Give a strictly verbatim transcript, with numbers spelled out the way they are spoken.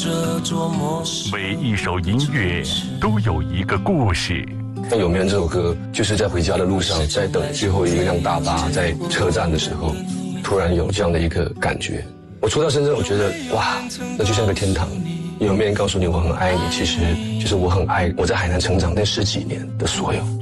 每一首音乐都有一个故事。 那有没有这首歌，就是在回家的路上，在等最后一辆大巴，在车站的时候，突然有这样的一个感觉。我初到深圳，我觉得哇，那就像个天堂。有没有人告诉你我很爱你，其实就是我很爱我在海南成长那十几年的所有。